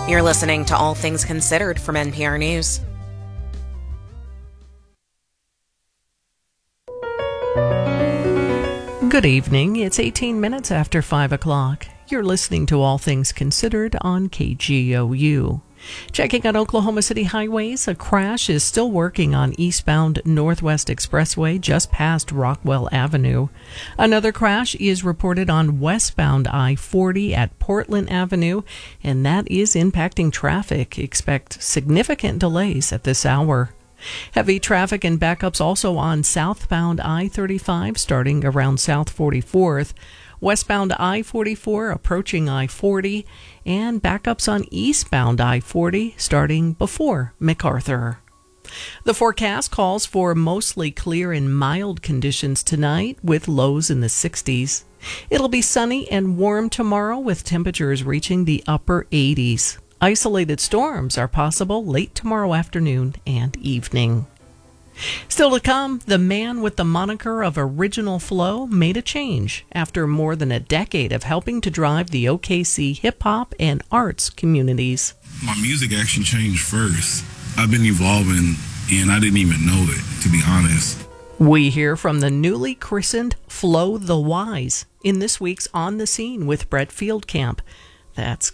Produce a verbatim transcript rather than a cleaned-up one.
You're listening to All Things Considered from N P R News. Good evening. It's eighteen minutes after five o'clock. You're listening to All Things Considered on K G O U. Checking on Oklahoma City highways, a crash is still working on eastbound Northwest Expressway just past Rockwell Avenue. Another crash is reported on westbound I forty at Portland Avenue, and that is impacting traffic. Expect significant delays at this hour. Heavy traffic and backups also on southbound I thirty-five starting around South forty-fourth. Westbound I forty-four approaching I forty, and backups on eastbound I forty starting before MacArthur. The forecast calls for mostly clear and mild conditions tonight with lows in the sixties. It'll be sunny and warm tomorrow with temperatures reaching the upper eighties. Isolated storms are possible late tomorrow afternoon and evening. Still to come, the man with the moniker of Original Flow made a change after more than a decade of helping to drive the O K C hip-hop and arts communities. My music actually changed first. I've been evolving, and I didn't even know it, to be honest. We hear from the newly christened Flow the Wise in this week's On the Scene with Brett Fieldcamp. That's